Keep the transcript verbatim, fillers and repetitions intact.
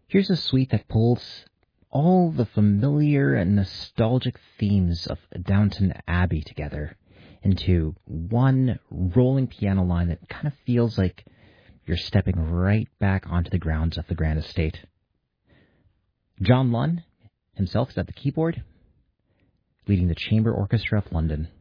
Here's a suite that pulls all the familiar and nostalgic themes of Downton Abbey together into one rolling piano line that kind of feels like you're stepping right back onto the grounds of the Grand Estate. John Lunn himself is at the keyboard, leading the Chamber Orchestra of London.